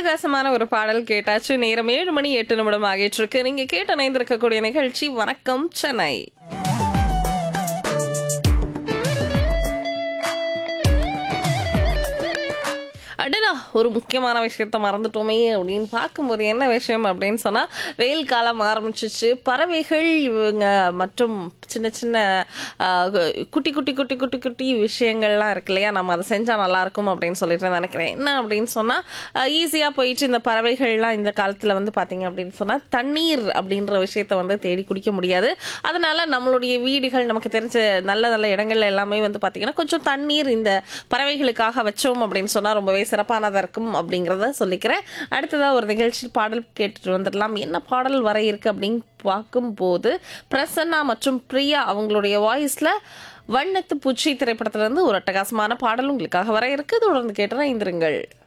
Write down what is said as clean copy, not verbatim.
அட்டகாசமான ஒரு பாடல் கேட்டாச்சு. நேரம் 7:08 ஆகிட்டு இருக்கு. நீங்க கேட்டு இணைந்திருக்கக்கூடிய நிகழ்ச்சி வணக்கம் சென்னை. அடடா! ஒரு முக்கியமான விஷயத்த மறந்துட்டோமே அப்படின்னு பார்க்கும்போது என்ன விஷயம் அப்படின்னு சொன்னா, வெயில் காலம் ஆரம்பிச்சிச்சு. பறவைகள் இவங்க மற்றும் சின்ன சின்ன அ குட்டி குட்டி குட்டி குட்டி குட்டி விஷயங்கள்லாம் இருக்கு இல்லையா? நம்ம அத செஞ்சா நல்லாயிருக்கும் அப்படின்னு சொல்லிட்டு நினைக்கிறேன். என்ன அப்படின்னு சொன்னா, ஈஸியா போயிட்டு இந்த பறவைகள்லாம் இந்த காலத்துல வந்து பார்த்தீங்க அப்படின்னு சொன்னா, தண்ணீர் அப்படின்ற விஷயத்த வந்து தேடி குடிக்க முடியாது. அதனால நம்மளுடைய வீடுகள் நமக்கு தெரிஞ்ச நல்ல நல்ல இடங்கள்ல எல்லாமே வந்து பார்த்தீங்கன்னா, கொஞ்சம் தண்ணீர் இந்த பறவைகளுக்காக வச்சோம் அப்படின்னு சொன்னா ரொம்பவே சிறப்பானதா இருக்கும் அப்படிங்கிறத சொல்லிக்கிறேன். அடுத்ததா ஒரு நிகழ்ச்சி பாடல் கேட்டுட்டு வந்துடலாம். என்ன பாடல் வர இருக்கு அப்படின்னு பார்க்கும்போது, பிரசன்னா மற்றும் பிரியா அவங்களுடைய வாய்ஸ்ல வண்ணத்து பூச்சி திரைப்படத்துல இருந்து ஒரு அட்டகாசமான பாடல் உங்களுக்காக வர இருக்கு. தொடர்ந்து கேட்டு இணைந்திருங்கள்.